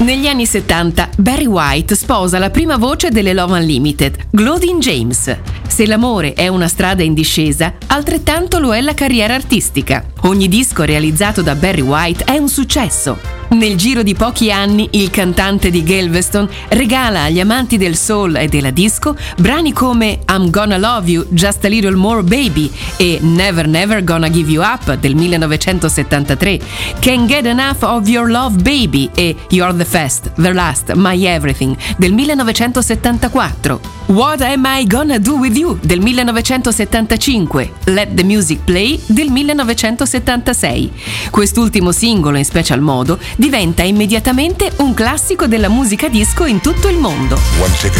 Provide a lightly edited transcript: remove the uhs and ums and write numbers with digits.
Negli anni 70 Barry White sposa la prima voce delle Love Unlimited, Claudine James. Se l'amore è una strada in discesa, altrettanto lo è la carriera artistica. Ogni disco realizzato da Barry White è un successo. Nel giro di pochi anni, il cantante di Galveston regala agli amanti del soul e della disco brani come I'm Gonna Love You, Just a Little More Baby e Never Never Gonna Give You Up del 1973, Can't Get Enough of Your Love Baby e You're the First, the Last, My Everything del 1974, What Am I Gonna Do With You del 1975, Let the Music Play del 1976. Quest'ultimo singolo in special modo diventa immediatamente un classico della musica disco in tutto il mondo. One ticket